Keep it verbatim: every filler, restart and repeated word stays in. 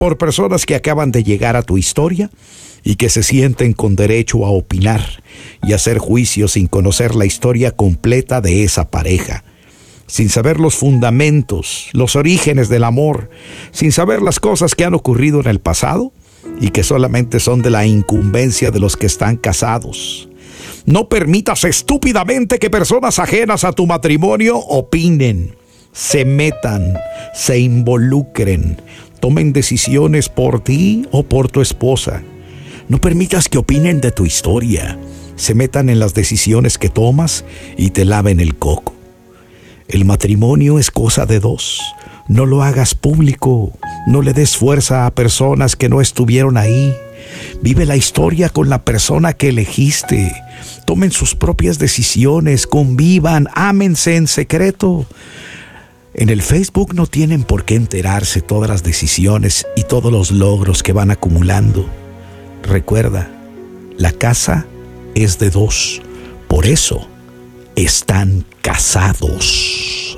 por personas que acaban de llegar a tu historia y que se sienten con derecho a opinar y hacer juicios sin conocer la historia completa de esa pareja, sin saber los fundamentos, los orígenes del amor, sin saber las cosas que han ocurrido en el pasado y que solamente son de la incumbencia de los que están casados. No permitas estúpidamente que personas ajenas a tu matrimonio opinen, se metan, se involucren, tomen decisiones por ti o por tu esposa. No permitas que opinen de tu historia, se metan en las decisiones que tomas y te laven el coco. El matrimonio es cosa de dos. No lo hagas público, no le des fuerza a personas que no estuvieron ahí. Vive la historia con la persona que elegiste. Tomen sus propias decisiones, convivan, ámense en secreto. En el Facebook no tienen por qué enterarse todas las decisiones y todos los logros que van acumulando. Recuerda, la casa es de dos. Por eso están casados.